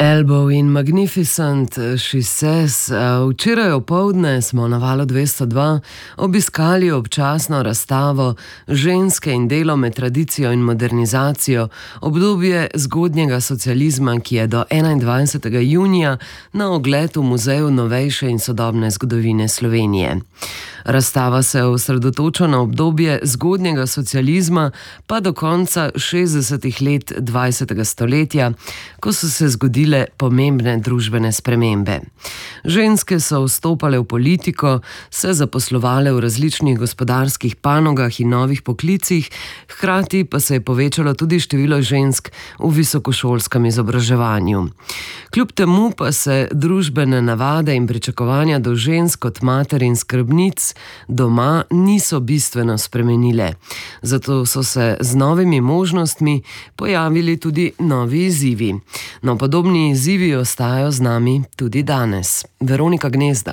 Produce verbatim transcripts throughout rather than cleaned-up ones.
Elbow in Magnificent She Says. Včeraj opoldne smo na Valu dvesto dva obiskali občasno razstavo Ženske in delo med tradicijo in modernizacijo, obdobje zgodnjega socializma, ki je do enaindvajsetega junija na ogled v Muzeju novejše in sodobne zgodovine Slovenije. Razstava se osredotoča na obdobje zgodnjega socializma pa do konca šestdesetih let dvajsetega stoletja, ko so se zgodile pomembne družbene spremembe. Ženske so vstopale v politiko, se zaposlovale v različnih gospodarskih panogah in novih poklicih, hkrati pa se je povečalo tudi število žensk v visokošolskem izobraževanju. Kljub temu pa se družbene navade in pričakovanja do žensk kot mater in skrbnic doma niso bistveno spremenile. Zato so se z novimi možnostmi pojavili tudi novi izzivi. No, podobni izzivi ostajajo z nami tudi danes. Veronika Gnezda.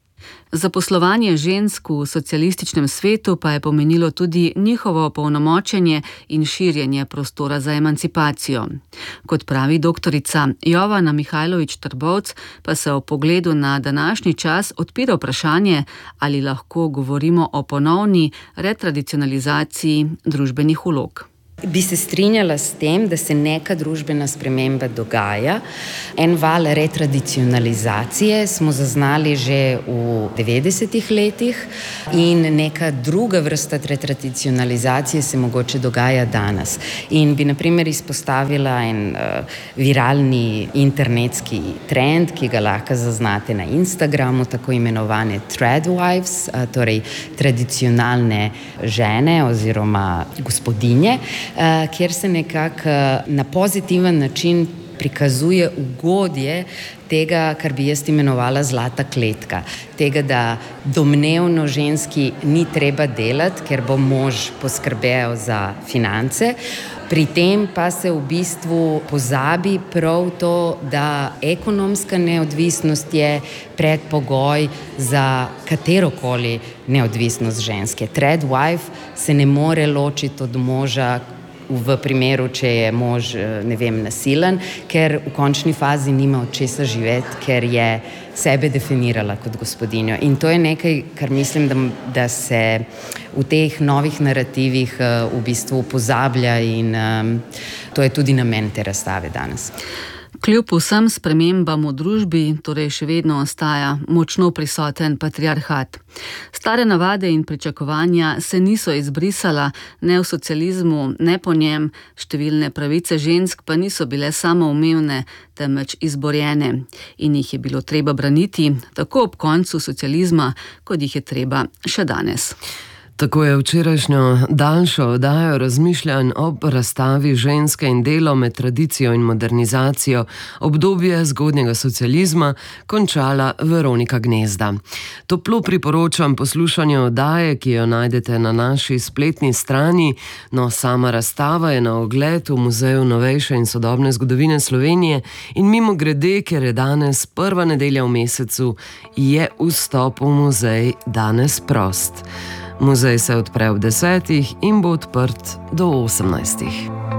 Zaposlovanje žensk v socialističnem svetu pa je pomenilo tudi njihovo polnomočenje in širjenje prostora za emancipacijo. Kot pravi doktorica Jovana Mihajlović-Trbovc, pa se ob pogledu na današnji čas odpira vprašanje, ali lahko govorimo o ponovni retradicionalizaciji družbenih vlog. Bi se strinjala s tem, da se neka družbena sprememba dogaja. En val retradicionalizacije smo zaznali že v devetdesetih letih in neka druga vrsta retradicionalizacije se mogoče dogaja danes. In bi na primer izpostavila en uh, viralni internetski trend, ki ga lahko zaznate na Instagramu, tako imenovane threadwives, uh, torej tradicionalne žene oziroma gospodinje, kjer se nekako na pozitiven način prikazuje ugodje tega, kar bi jaz imenovala zlata kletka. Tega, da domnevno ženski ni treba delati, ker bo mož poskrbel za finance. Pri tem pa se v bistvu pozabi prav to, da ekonomska neodvisnost je predpogoj za katerokoli neodvisnost ženske. Threadwife se ne more ločiti od moža v primeru, če je mož, ne vem, nasilen, ker v končni fazi nima od česa živeti, ker je sebe definirala kot gospodinjo. In to je nekaj, kar mislim, da, da se v teh novih narativih v bistvu pozablja in um, to je tudi namen te razstave danes. Kljub vsem spremembam v družbi, torej še vedno ostaja močno prisoten patriarhat. Stare navade in pričakovanja se niso izbrisala ne v socializmu, ne po njem, številne pravice žensk pa niso bile samoumevne, temveč izborjene in jih je bilo treba braniti tako ob koncu socializma, kot jih je treba še danes. Tako je včerajšnjo daljšo oddajo razmišljanj ob razstavi Ženske in delo med tradicijo in modernizacijo, obdobje zgodnjega socializma, končala Veronika Gnezda. Toplo priporočam poslušanje oddaje, ki jo najdete na naši spletni strani, no sama razstava je na ogled v Muzeju novejše in sodobne zgodovine Slovenije in mimogrede, ker je danes prva nedelja v mesecu, je vstop v muzej danes prost. Muzej se odpre ob desetih in bo odprt do osemnajstih.